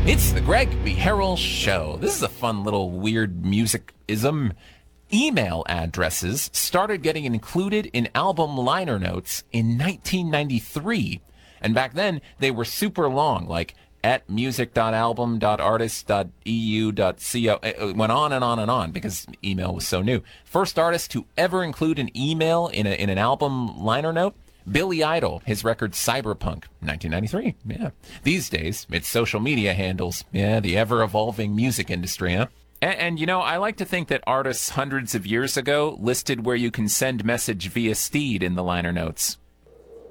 It's the Greg B. Harrell Show. This is a fun little weird music-ism. Email addresses started getting included in album liner notes in 1993. And back then, they were super long, like at music.album.artist.eu.co. It went on and on and on because email was so new. First artist to ever include an email in an album liner note, Billy Idol, his record Cyberpunk, 1993. Yeah. These days, it's social media handles. Yeah, the ever-evolving music industry, huh? And, you know, I like to think that artists hundreds of years ago listed where you can send message via Steed in the liner notes.